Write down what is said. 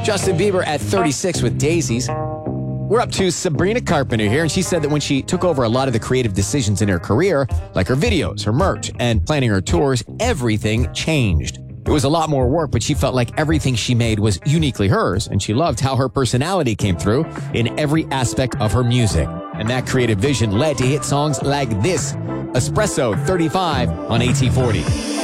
Justin Bieber at 36 with Daisies. We're up to Sabrina Carpenter here, and she said that when she took over a lot of the creative decisions in her career, like her videos, her merch, and planning her tours, everything changed. It was a lot more work, but she felt like everything she made was uniquely hers, and she loved how her personality came through in every aspect of her music. And that creative vision led to hit songs like this, Espresso 35 on AT40.